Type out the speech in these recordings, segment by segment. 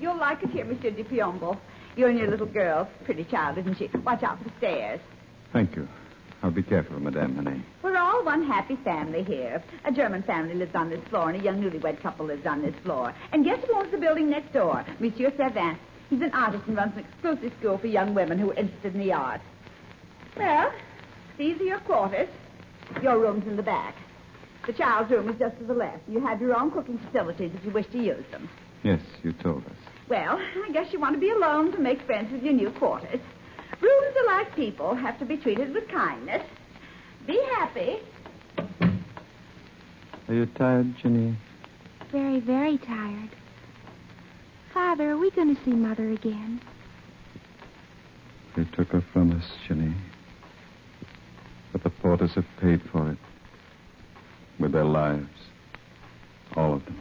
You'll like it here, Monsieur de Piombo. You and your little girl. Pretty child, isn't she? Watch out for the stairs. Thank you. I'll be careful, Madame Manet. We're all one happy family here. A German family lives on this floor, and a young newlywed couple lives on this floor. And guess who owns the building next door? Monsieur Servin. He's an artist and runs an exclusive school for young women who are interested in the arts. Well, these are your quarters. Your room's in the back. The child's room is just to the left. You have your own cooking facilities if you wish to use them. Yes, you told us. Well, I guess you want to be alone to make friends with your new quarters. Rooms are like people, have to be treated with kindness. Be happy. Are you tired, Jenny? Very, very tired. Father, are we going to see Mother again? They took her from us, Jenny. But the Porters have paid for it. With their lives. All of them.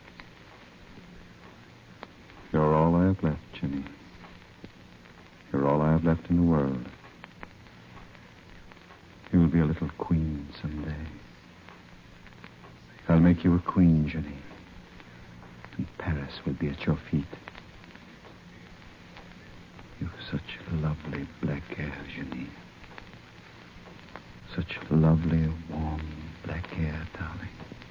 You're all I have left, Jenny. You're all I have left in the world. You'll be a little queen someday. I'll make you a queen, Jenny. And Paris will be at your feet. You've such lovely black hair, Jenny. Such lovely, warm black hair, darling.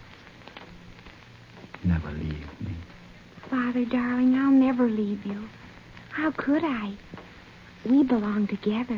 Never leave me. Father, darling, I'll never leave you. How could I? We belong together.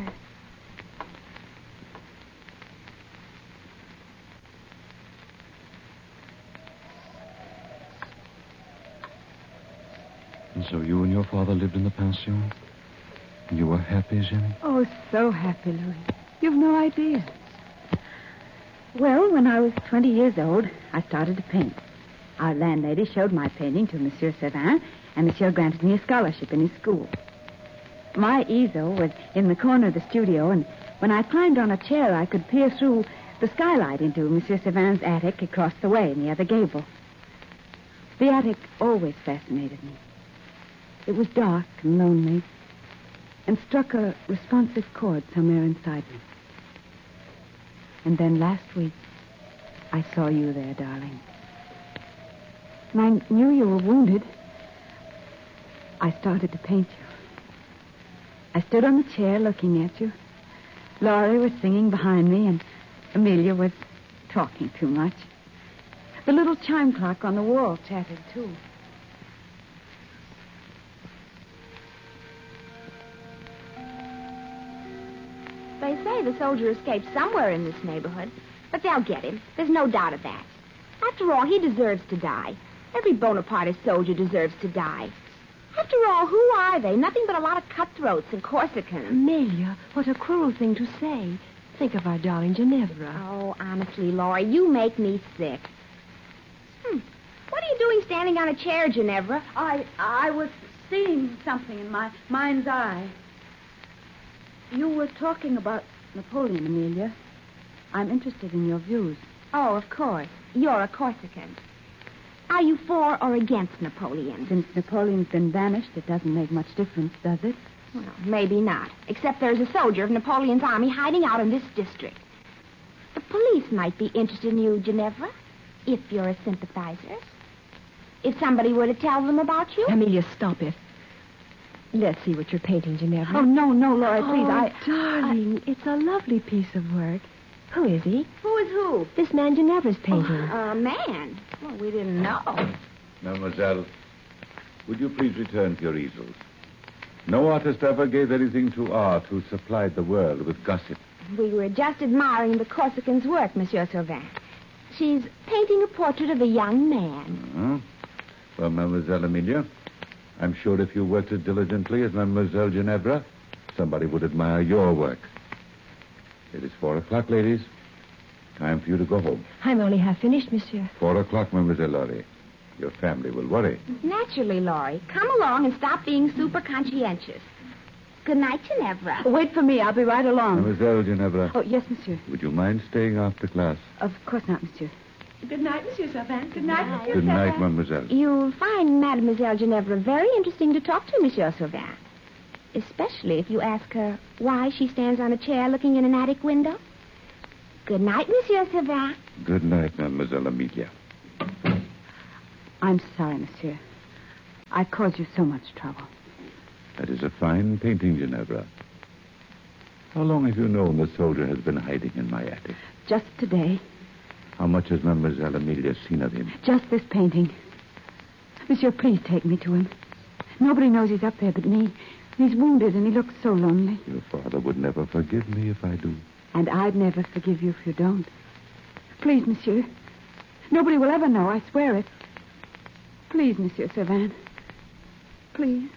And so you and your father lived in the pension? And you were happy, Jenny? Oh, so happy, Louis. You've no idea. Well, when I was 20 years old, I started to paint. Our landlady showed my painting to Monsieur Servin, and Monsieur granted me a scholarship in his school. My easel was in the corner of the studio, and when I climbed on a chair, I could peer through the skylight into Monsieur Servin's attic across the way in the other gable. The attic always fascinated me. It was dark and lonely, and struck a responsive chord somewhere inside me. And then last week, I saw you there, darling. And I knew you were wounded. I started to paint you. I stood on the chair looking at you. Laurie was singing behind me, and Amelia was talking too much. The little chime clock on the wall chattered, too. They say the soldier escaped somewhere in this neighborhood, but they'll get him. There's no doubt of that. After all, he deserves to die. Every Bonapartist soldier deserves to die. After all, who are they? Nothing but a lot of cutthroats and Corsicans. Amelia, what a cruel thing to say. Think of our darling Ginevra. Oh, honestly, Laurie, you make me sick. What are you doing standing on a chair, Ginevra? I was seeing something in my mind's eye. You were talking about Napoleon, Amelia. I'm interested in your views. Oh, of course. You're a Corsican. Are you for or against Napoleon? Since Napoleon's been banished, it doesn't make much difference, does it? Well, maybe not. Except there's a soldier of Napoleon's army hiding out in this district. The police might be interested in you, Ginevra, if you're a sympathizer. If somebody were to tell them about you. Amelia, stop it. Let's see what you're painting, Ginevra. Oh, no, Laura, please. Darling, it's a lovely piece of work. Who is he? Who is who? This man Ginevra's painting. A man. Well, we didn't know. Mademoiselle, would you please return to your easels? No artist ever gave anything to art who supplied the world with gossip. We were just admiring the Corsican's work, Monsieur Sauvin. She's painting a portrait of a young man. Well, Mademoiselle Amelia, I'm sure if you worked as diligently as Mademoiselle Ginevra, somebody would admire your work. It is 4:00, ladies. Time for you to go home. I'm only half finished, monsieur. 4:00, Mademoiselle Laurie. Your family will worry. Naturally, Laurie. Come along and stop being super conscientious. Good night, Ginevra. Wait for me. I'll be right along. Mademoiselle Ginevra. Oh, yes, monsieur. Would you mind staying after class? Of course not, monsieur. Good night, Monsieur Sauvin. Good night, Monsieur Good night, Sauvin. Mademoiselle. You'll find Mademoiselle Ginevra very interesting to talk to, Monsieur Sauvin. Especially if you ask her why she stands on a chair looking in an attic window. Good night, Monsieur Sauvin. Good night, Mademoiselle Amelia. I'm sorry, monsieur. I caused you so much trouble. That is a fine painting, Ginevra. How long have you known the soldier has been hiding in my attic? Just today. How much has Mademoiselle Amelia seen of him? Just this painting. Monsieur, please take me to him. Nobody knows he's up there but me. He's wounded and he looks so lonely. Your father would never forgive me if I do. And I'd never forgive you if you don't. Please, monsieur. Nobody will ever know, I swear it. Please, Monsieur Servan. Please.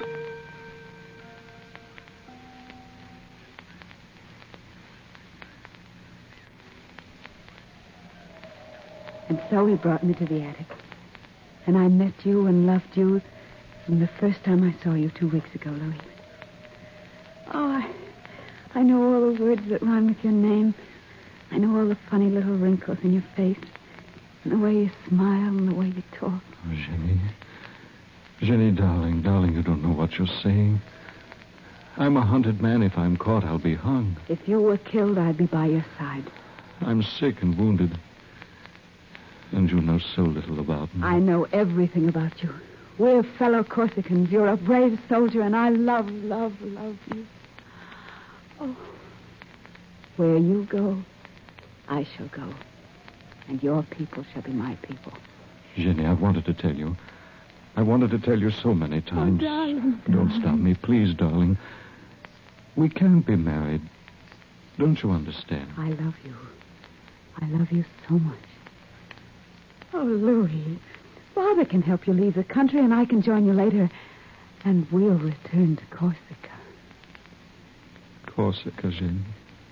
And so he brought me to the attic. And I met you and loved you from the first time I saw you 2 weeks ago, Louis. Oh, I know all the words that rhyme with your name. I know all the funny little wrinkles in your face. And the way you smile and the way you talk. Oh, Jenny. Jenny, darling, you don't know what you're saying. I'm a hunted man. If I'm caught, I'll be hung. If you were killed, I'd be by your side. I'm sick and wounded. And you know so little about me. I know everything about you. We're fellow Corsicans. You're a brave soldier, and I love you. Oh, where you go, I shall go. And your people shall be my people. Jenny, I wanted to tell you. I wanted to tell you so many times. Oh, darling. Don't stop me, please, darling. We can't be married. Don't you understand? I love you. I love you so much. Oh, Louis, Father can help you leave the country, and I can join you later. And we'll return to Corsica. Corsica, Jenny.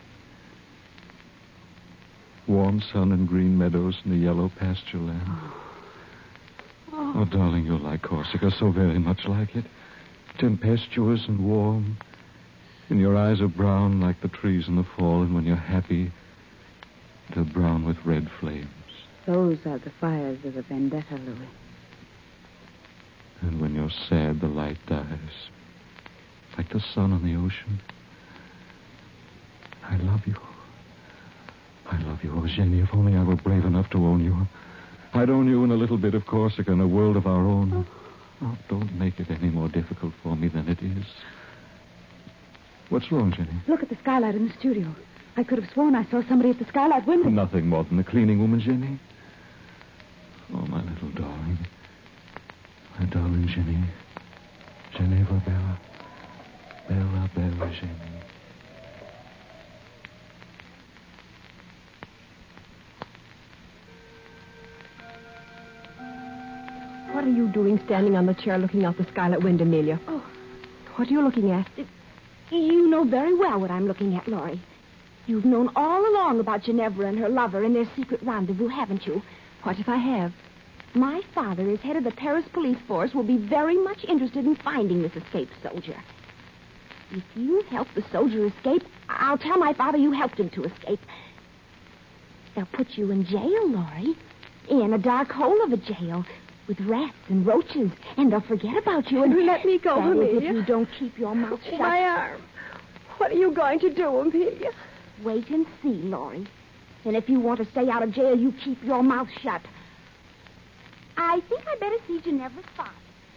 Warm sun and green meadows and the yellow pasture land. Oh, darling, you'll like Corsica so very much like it. Tempestuous and warm. And your eyes are brown like the trees in the fall, and when you're happy, they're brown with red flames. Those are the fires of the vendetta, Louis. And when you're sad, the light dies. Like the sun on the ocean. I love you. I love you, oh, Jenny. If only I were brave enough to own you. I'd own you in a little bit of Corsica and a world of our own. Oh, don't make it any more difficult for me than it is. What's wrong, Jenny? Look at the skylight in the studio. I could have sworn I saw somebody at the skylight window. Nothing more than the cleaning woman, Jenny. Oh, my little darling. My darling Jenny. Geneva Bella. Bella, Bella, Jenny. What are you doing standing on the chair looking out the skylight window, Amelia? Oh. What are you looking at? You know very well what I'm looking at, Laurie. You've known all along about Ginevra and her lover and their secret rendezvous, haven't you? What if I have? My father, as head of the Paris police force, will be very much interested in finding this escaped soldier. If you help the soldier escape, I'll tell my father you helped him to escape. They'll put you in jail, Laurie. In a dark hole of a jail with rats and roaches, and they'll forget about you and let me go, that is, Amelia. if you don't keep your mouth shut. My arm. What are you going to do, Amelia? Wait and see, Laurie. And if you want to stay out of jail, you keep your mouth shut. I think I'd better see Ginevra's father.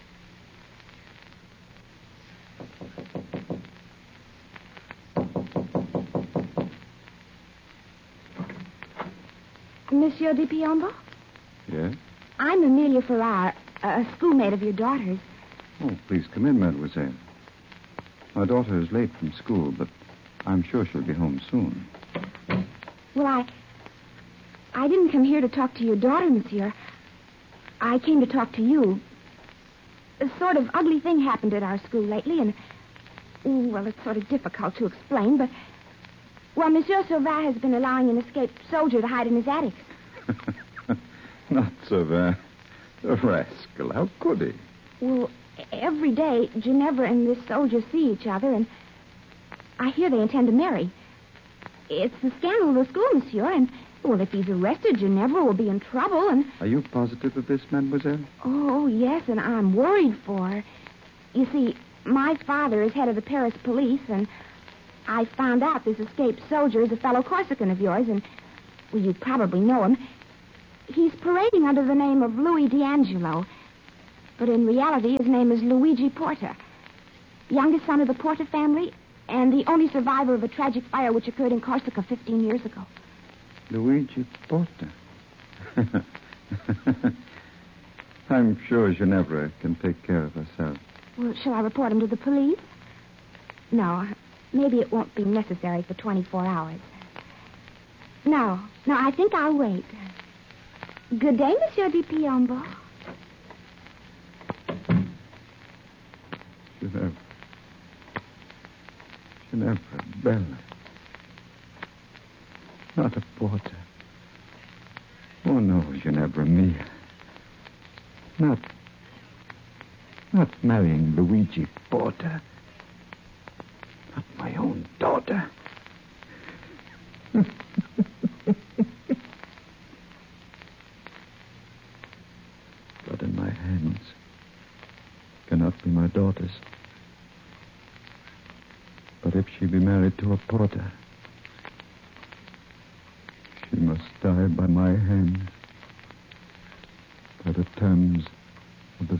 Monsieur de Piombo? Yes? I'm Amelia Farrar, a schoolmate of your daughter's. Oh, please come in, mademoiselle. My daughter is late from school, but I'm sure she'll be home soon. Well, I didn't come here to talk to your daughter, monsieur. I came to talk to you. A sort of ugly thing happened at our school lately, and, well, it's sort of difficult to explain, but, well, Monsieur Sauvin has been allowing an escaped soldier to hide in his attic. Not so bad. The rascal. How could he? Well, every day, Ginevra and this soldier see each other, and I hear they intend to marry. It's the scandal of the school, monsieur, and, well, if he's arrested, Ginevra will be in trouble, and... Are you positive of this, mademoiselle? Oh, yes, and I'm worried for her. You see, my father is head of the Paris police, and I found out this escaped soldier is a fellow Corsican of yours, and, well, you probably know him. He's parading under the name of Louis D'Angelo. But in reality, his name is Luigi Porter. Youngest son of the Porter family and the only survivor of a tragic fire which occurred in Corsica 15 years ago. Luigi Porter. I'm sure Ginevra can take care of herself. Well, shall I report him to the police? No, maybe it won't be necessary for 24 hours. No, I think I'll wait. Good day, Monsieur Di Piombo. Ginevra Bella. Not a Porter. Oh, no, Ginevra mia. Not marrying Luigi Porter. Not my own daughter. Blood in my hands cannot be my daughter's. But if she be married to a Porter, she must die by my hand, by the terms